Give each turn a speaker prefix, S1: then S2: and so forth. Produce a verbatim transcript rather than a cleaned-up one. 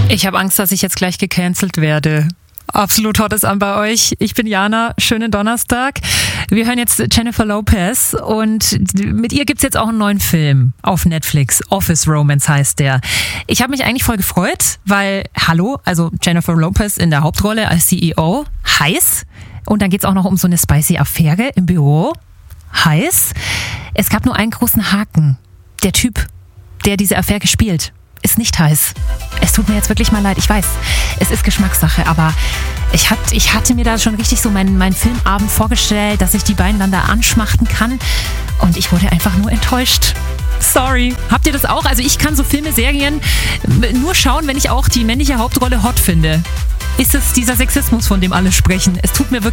S1: Ich habe Angst, dass ich jetzt gleich gecancelt werde. Absolut hot ist an bei euch. Ich bin Jana. Schönen Donnerstag. Wir hören jetzt Jennifer Lopez und mit ihr gibt's jetzt auch einen neuen Film auf Netflix. Office Romance heißt der. Ich habe mich eigentlich voll gefreut, weil, hallo, also Jennifer Lopez in der Hauptrolle als C E O, heiß. Und dann geht's auch noch um so eine spicy Affäre im Büro, heiß. Es gab nur einen großen Haken. Der Typ, der diese Affäre spielt, ist nicht heiß. Es tut mir jetzt wirklich mal leid, ich weiß, es ist Geschmackssache, aber ich, hat, ich hatte mir da schon richtig so meinen, meinen Filmabend vorgestellt, dass ich die beiden dann da anschmachten kann und ich wurde einfach nur enttäuscht. Sorry. Habt ihr das auch? Also ich kann so Filme, Serien nur schauen, wenn ich auch die männliche Hauptrolle hot finde. Ist es dieser Sexismus, von dem alle sprechen? Es tut mir wirklich